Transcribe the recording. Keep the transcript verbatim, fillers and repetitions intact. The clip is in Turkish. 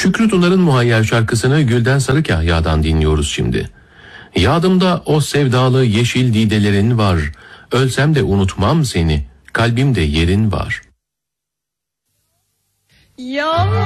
Şükrü Tunar'ın Muhayyer şarkısını Gülden Sarıkahya'dan dinliyoruz şimdi. Yadımda o sevdalı yeşil didelerin var, ölsem de unutmam seni, kalbimde yerin var. Ya